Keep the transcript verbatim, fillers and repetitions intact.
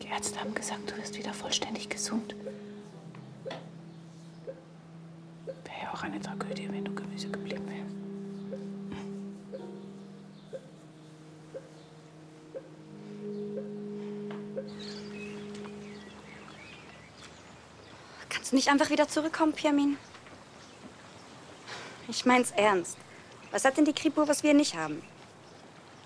Die Ärzte haben gesagt, du wirst wieder vollständig gesund. Wäre ja auch eine Tragödie, wenn du Gemüse geblieben wärst. Kannst du nicht einfach wieder zurückkommen, Pirmin? Ich mein's ernst. Was hat denn die Kripo, was wir nicht haben?